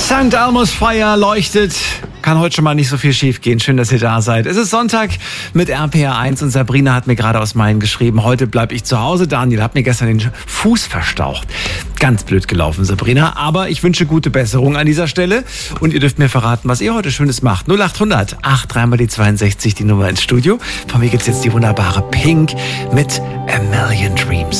St. Elmo's Feuer leuchtet. Kann heute schon mal nicht so viel schief gehen. Schön, dass ihr da seid. Es ist Sonntag mit RPR1 und Sabrina hat mir gerade aus Main geschrieben, heute bleibe ich zu Hause. Daniel hat mir gestern den Fuß verstaucht. Ganz blöd gelaufen, Sabrina. Aber ich wünsche gute Besserung an dieser Stelle. Und ihr dürft mir verraten, was ihr heute Schönes macht. 0800 83 die 62, die Nummer ins Studio. Von mir gibt's jetzt die wunderbare Pink mit A Million Dreams.